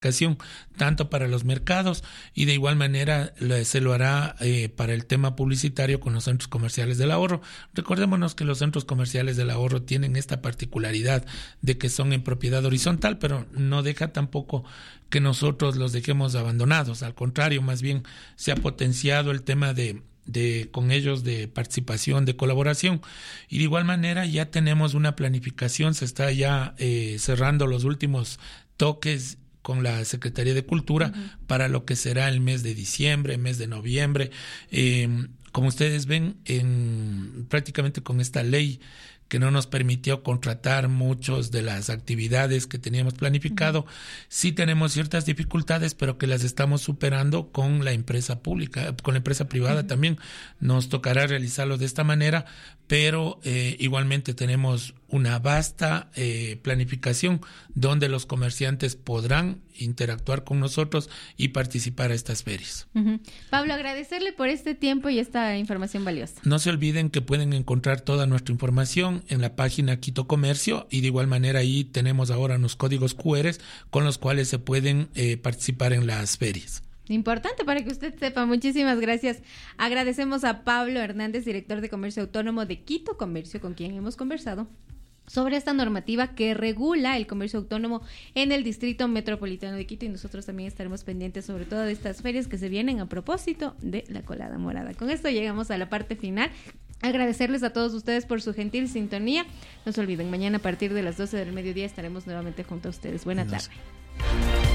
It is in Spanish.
planificación tanto para los mercados y de igual manera se lo hará para el tema publicitario con los centros comerciales del ahorro. Recordémonos que los centros comerciales del ahorro tienen esta particularidad de que son en propiedad horizontal, pero no deja tampoco que nosotros los dejemos abandonados. Al contrario, más bien se ha potenciado el tema de con ellos de participación, de colaboración, y de igual manera ya tenemos una planificación, se está ya cerrando los últimos toques con la Secretaría de Cultura para lo que será el mes de diciembre, mes de noviembre. Como ustedes ven, prácticamente con esta ley que no nos permitió contratar muchas de las actividades que teníamos planificado, sí tenemos ciertas dificultades, pero que las estamos superando con la empresa pública, con la empresa privada también. Nos tocará realizarlo de esta manera, pero igualmente tenemos una vasta planificación donde los comerciantes podrán interactuar con nosotros y participar a estas ferias. Pablo, agradecerle por este tiempo y esta información valiosa. No se olviden que pueden encontrar toda nuestra información en la página Quito Comercio, y de igual manera ahí tenemos ahora unos códigos QR con los cuales se pueden participar en las ferias. Importante para que usted sepa. Muchísimas gracias. Agradecemos a Pablo Hernández, director de Comercio Autónomo de Quito Comercio, con quien hemos conversado sobre esta normativa que regula el comercio autónomo en el Distrito Metropolitano de Quito, y nosotros también estaremos pendientes sobre todo de estas ferias que se vienen a propósito de la Colada Morada. Con esto llegamos a la parte final. Agradecerles a todos ustedes por su gentil sintonía. No se olviden, mañana a partir de las 12 del mediodía estaremos nuevamente junto a ustedes. Buena tarde.